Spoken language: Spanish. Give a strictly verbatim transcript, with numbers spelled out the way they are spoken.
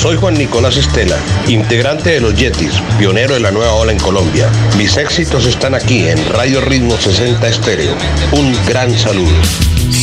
Soy Juan Nicolás Estela, integrante de Los Yetis, pionero de la nueva ola en Colombia. Mis éxitos están aquí en Radio Ritmo sesenta Estéreo. Un gran saludo.